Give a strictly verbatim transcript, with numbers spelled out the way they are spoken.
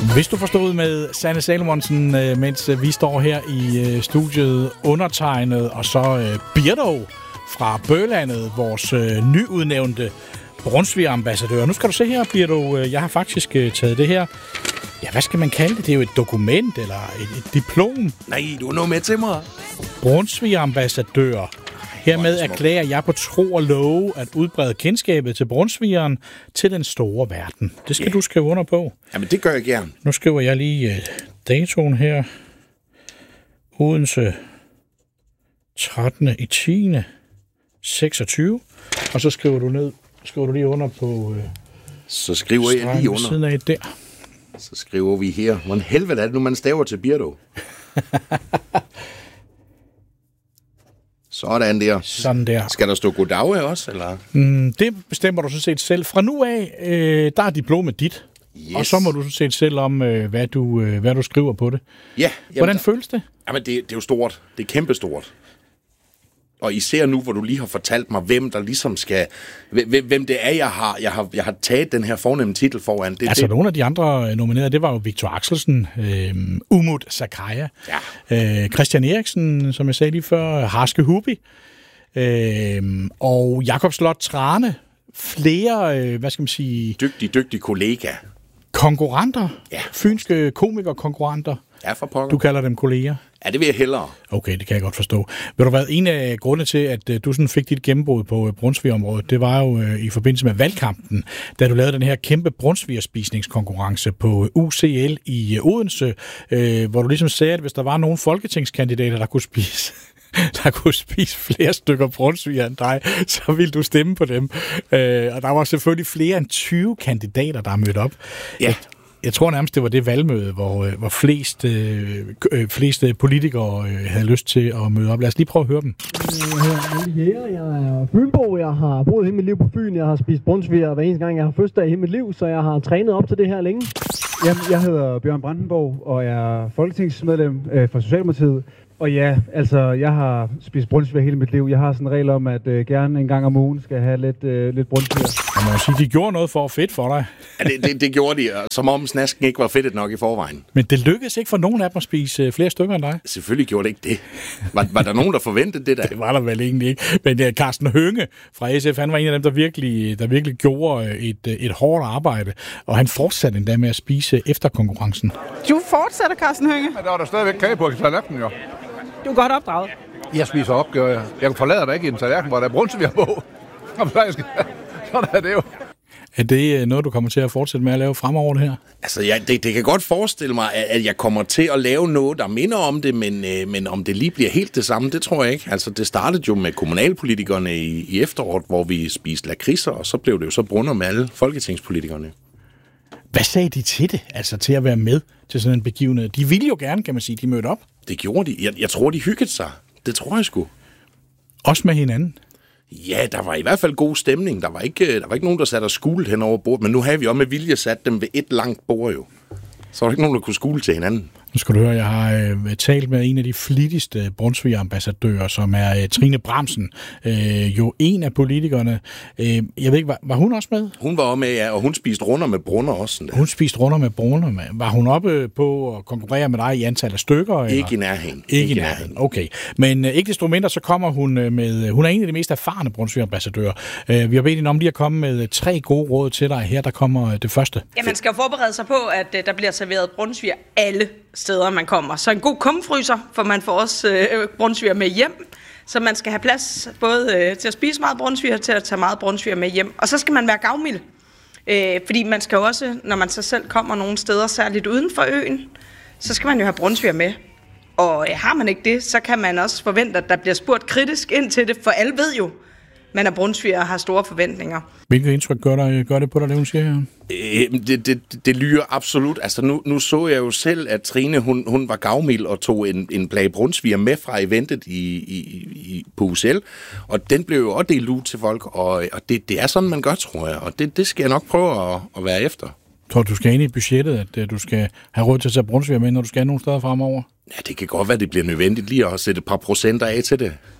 Hvis du forstod med Sanne Salomonsen, mens vi står her i studiet undertegnet, og så Birdo fra Bølandet, vores nyudnævnte Brunsviger-ambassadør. Nu skal du se her, Birdo, jeg har faktisk taget det her. Ja, hvad skal man kalde det? Det er jo et dokument eller et, et diplom. Nej, du er noget med til mig. Brunsviger-ambassadør. Hermed erklærer jeg på tro og love at udbrede kendskabet til brunsvigeren til den store verden. Det skal yeah. du skrive under på. Jamen, det gør jeg gerne. Nu skriver jeg lige uh, datoen her. Odense trettende i tiende seksogtyve. Og så skriver du ned. Skriver du lige under på... Uh, så skriver jeg lige under. Siden af der. Så skriver vi her. Hvordan helvede er det nu, man staver til Birdo? Sådan der. Sådan der. Skal der stå goddag også, eller? Mm, det bestemmer du sådan set selv. Fra nu af, øh, der er diplomet dit. Yes. Og så må du sådan set selv om, øh, hvad, du, øh, hvad du skriver på det. Ja. Jamen, Hvordan der... føles det? Jamen, det, det er jo stort. Det er kæmpestort. Og især nu, hvor du lige har fortalt mig, hvem der ligesom skal... Hvem, hvem det er, jeg har, jeg har, jeg har taget den her fornemme titel foran. Det, altså, det... nogle af de andre nominerede, det var jo Victor Axelsen, øh, Umut Sakai, ja. øh, Christian Eriksen, som jeg sagde lige før, Harske Hubi, øh, og Jakob Slot Trane. Flere, øh, hvad skal man sige... Dygtig, dygtig kollega. Konkurrenter. Ja. Fynske komiker-konkurrenter. Ja, for pokker. Du kalder dem kolleger. Ja, det vil jeg hellere. Okay, det kan jeg godt forstå. Ved du hvad, en af grundene til, at du sådan fik dit gennembrud på Brunsvigerområdet, det var jo i forbindelse med valgkampen, da du lavede den her kæmpe brunsvigerspisningskonkurrence på U C L i Odense, øh, hvor du ligesom sagde, at hvis der var nogle folketingskandidater, der kunne spise... der kunne spise flere stykker brunsviger end dig, så ville du stemme på dem. Øh, og der var selvfølgelig flere end tyve kandidater, der er mødt op. Ja. Jeg tror nærmest, det var det valgmøde, hvor, hvor flest, øh, flest politikere øh, havde lyst til at møde op. Lad os lige prøve at høre dem. Jeg hedder Andy Jæger, jeg er Fynbo, jeg har boet hele mit liv på Fyn, jeg har spist brunsviger hver eneste gang, jeg har fødselsdag i hele mit liv, så jeg har trænet op til det her længe. Jamen, jeg hedder Bjørn Brandenborg, og jeg er folketingsmedlem øh, for Socialdemokratiet. Og ja, altså, jeg har spist brunsviger hele mit liv. Jeg har sådan en regel om, at øh, gerne en gang om ugen skal have lidt, øh, lidt brunsviger. Jeg må sige, de gjorde noget for at fedt for dig. Ja, det, det, det gjorde de, som om snasken ikke var fedtet nok i forvejen. Men det lykkedes ikke for nogen af dem at spise flere stykker end dig. Selvfølgelig gjorde det ikke det. Var, var der nogen, der forventede det der? Det var der vel egentlig ikke. Men uh, Carsten Hønge fra S F, han var en af dem, der virkelig, der virkelig gjorde et, et hårdt arbejde. Og han fortsatte endda med at spise efter konkurrencen. Du fortsætter, Carsten Hønge? Ja, der var der stadigvæk kage på tallerkenen, jo. Du er godt opdraget. Jeg spiser op, gør jeg. Jeg forlader dig ikke i en tallerken, hvor der er brunsviger på. Sådan er det jo. Er det noget, du kommer til at fortsætte med at lave fremover det her? Altså, ja, det, det kan godt forestille mig, at jeg kommer til at lave noget, der minder om det, men, øh, men om det lige bliver helt det samme, det tror jeg ikke. Altså, det startede jo med kommunalpolitikerne i, i efteråret, hvor vi spiste lakridser, og så blev det jo så brunder med alle folketingspolitikerne. Hvad sagde de til det, altså til at være med til sådan en begivenhed? De ville jo gerne, kan man sige, de mødte op. Det gjorde de. Jeg, jeg tror, de hyggede sig. Det tror jeg sgu. Også med hinanden? Ja, der var i hvert fald god stemning. Der var ikke, der var ikke nogen, der satte og skulet hen over bordet, men nu havde vi også med vilje sat dem ved et langt bord jo. Så var der ikke nogen, der kunne skule til hinanden. Nu skal du høre, jeg har øh, talt med en af de flittigste Brunsviger-ambassadører, som er øh, Trine Bramsen. Øh, jo en af politikerne. Øh, jeg ved ikke, var, var hun også med? Hun var også med, ja, og hun spiste runder med brunner også. Hun spiste runder med brunner med. Var hun oppe på at konkurrere med dig i antal af stykker? Ikke eller? i nærheden. Ikke, ikke i nærheden, okay. Men øh, ikke desto mindre, så kommer hun med, hun er en af de mest erfarne Brunsviger-ambassadører. Øh, vi har bedt hende om lige at komme med tre gode råd til dig. Her der kommer det første. Ja, man skal jo forberede sig på, at øh, der bliver serveret brunsviger alle steder, man kommer. Så en god kumfryser, for man får også øh, brunsviger med hjem. Så man skal have plads både øh, til at spise meget brunsviger, til at tage meget brunsviger med hjem. Og så skal man være gavmild. Øh, fordi man skal også, når man så selv kommer nogle steder, særligt uden for øen, så skal man jo have brunsviger med. Og øh, har man ikke det, så kan man også forvente, at der bliver spurgt kritisk ind til det, for alle ved jo, man er brunsviger og har store forventninger. Hvilket indtryk gør, der, gør det på dig, det hun siger her? Øh, det, det, det lyder absolut. Altså nu, nu så jeg jo selv, at Trine, hun, hun var gavmild og tog en, en plage brunsviger med fra eventet i, i, i, på U C L, og den blev jo også delt ud til folk, og, og det, det er sådan, man gør, tror jeg, og det, det skal jeg nok prøve at, at være efter. Tror du, du skal ind i budgettet, at du skal have råd til at tage brunsviger med, når du skal nogle steder fremover? Ja, det kan godt være, det bliver nødvendigt lige at sætte et par procenter af til det.